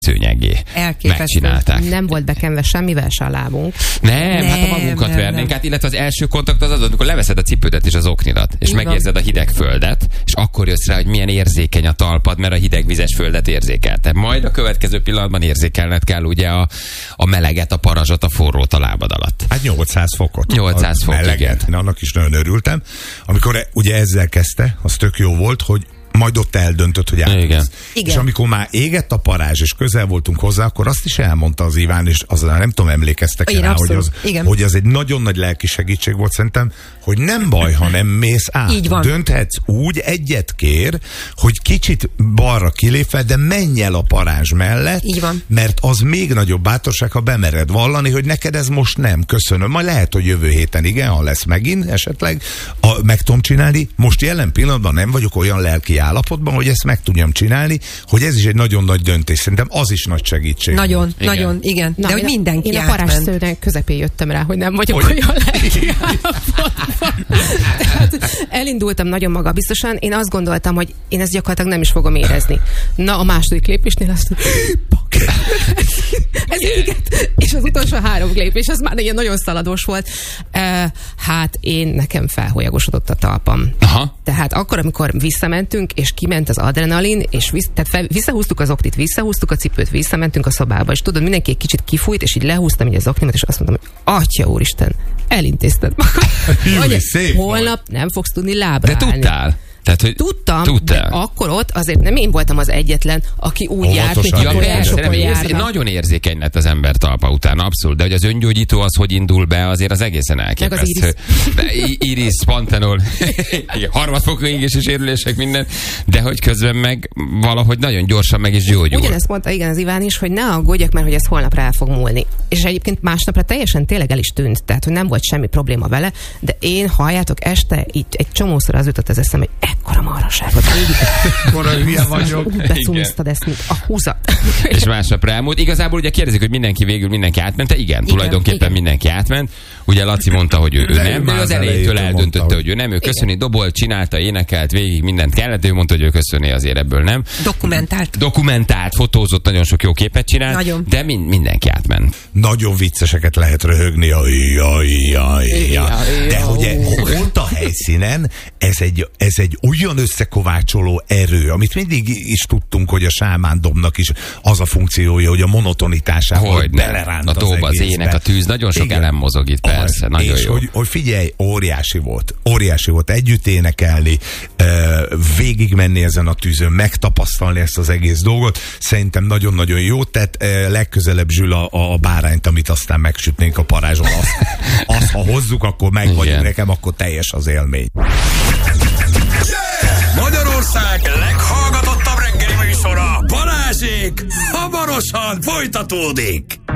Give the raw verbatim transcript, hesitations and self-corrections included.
szőnyegé. Megcsinálták. Nem volt bekenve semmivel se a lábunk. Nem, nem, hát a magunkat nem, vernénk nem. át, illetve az első kontakt az az, amikor leveszed a cipődet és az oknidat, és igen, megérzed a hideg földet, és akkor jössz rá, hogy milyen érzékeny a talpad, mert a hidegvizes földet érzékelte. Majd a következő pillanatban érzékelned kell ugye a, a meleget, a parazsot, a forrót a lábad alatt. Hát nyolcszáz fokot. nyolcszáz fok, meleget. Igen. Én annak is nagyon örültem. Amikor ugye ezzel kezdte, az tök jó volt, hogy majd ott eldöntött, hogy átvisz. Igen. És amikor már égett a parázs, és közel voltunk hozzá, akkor azt is elmondta az Iván, és azon nem tudom, emlékeztek rá, hogy az, hogy az egy nagyon nagy lelki segítség volt szerintem, hogy nem baj, ha nem mész át. Így van. Dönthetsz úgy, egyet kér, hogy kicsit balra kilépve, de menj el a parázs mellett, így van. Mert az még nagyobb bátorság, ha bemered vallani, hogy neked ez most nem. Köszönöm. Majd lehet, hogy jövő héten igen, ha lesz megint esetleg, a, meg tudom csinálni. Most jelen pillanatban nem vagyok olyan lelki állapotban, hogy ezt meg tudjam csinálni, hogy ez is egy nagyon nagy döntés. Szerintem az is nagy segítség. Nagyon, igen. nagyon, igen. Na, de hogy mindenki én a parázsszőnek közepén jöttem rá, hogy nem vagyok hogy? olyan lelki állapotban. Tehát elindultam nagyon magabiztosan, én azt gondoltam, hogy én ezt gyakorlatilag nem is fogom érezni. Na, a második lépésnél azt ez éget, és az utolsó három lépés, az már ilyen nagyon szaladós volt. Uh, hát én, nekem felholyagosodott a talpam. Aha. Tehát akkor, amikor visszamentünk, és kiment az adrenalin, és visz, tehát fel, visszahúztuk az oknit, visszahúztuk a cipőt, visszamentünk a szobába, és tudod, mindenki egy kicsit kifújt, és így lehúztam így az oknimat, és azt mondtam, hogy atya úristen, elintézted magad. Holnap nem fogsz tudni lábra De állni. tudtál? Tehát, hogy Tudtam, tudtál. de akkor ott azért nem én voltam az egyetlen, aki úgy Óvatosan. járt, mint Ja, akkor persze, sokan nem, érzé, járnak. nagyon érzékeny lett az ember talpa után, abszolút, de hogy az öngyógyító az, hogy indul be, azért az egészen elképesztő. Iris, iris pantenol, harmadfokú égési sérülések, minden, de hogy közben meg valahogy nagyon gyorsan meg is gyógyul. Ugyanezt mondta igen az Iván is, hogy ne aggódjak, mert hogy ez holnapra el fog múlni. És egyébként másnapra teljesen tényleg el is tűnt, tehát hogy nem volt semmi probléma vele, de én, halljátok, este így egy csomószor az jutott az eszem, hogy ekkora marhaságot. Akkora hülye vagyok. Becumiztad ezt, mint a húzat. És másnap elmúlt. Igazából ugye kérdezik, hogy mindenki végül mindenki átment. Igen, igen, tulajdonképpen igen. mindenki átment. Ugye Laci mondta, hogy ő, ő nem. Ő az elejétől eldöntötte, mondta, hogy ő nem. Ő köszöni, dobolt, csinálta, énekelt, végig mindent kellett. Ő mondta, hogy ő köszöni, azért ebből nem. Dokumentált. Dokumentált, fotózott, nagyon sok jó képet csinált. Nagyon. De mind, mindenki átment. Nagyon vicceseket lehet röhögni. Jaj, jaj, jaj, jaj. De hogy ott a helyszínen ez egy, ez egy olyan összekovácsoló erő, amit mindig is tudtunk, hogy a sámándomnak is az a funkciója, hogy a monotonitásával beleránt a tóba, az ének, a tűz, nagyon sok igen. elem mozog itt, persze, az, nagyon és jó. Hogy, hogy figyelj, óriási volt. Óriási volt együtt énekelni, végigmenni ezen a tűzön, megtapasztalni ezt az egész dolgot. Szerintem nagyon-nagyon jó, tehát legközelebb Zsül a, a bárányt, amit aztán megsütnénk a parázson. Azt, azt ha hozzuk, akkor meg vagyunk nekem, akkor teljes az élmény. Magyarország leghallgatottabb reggeli műsora, Balázsék hamarosan folytatódik.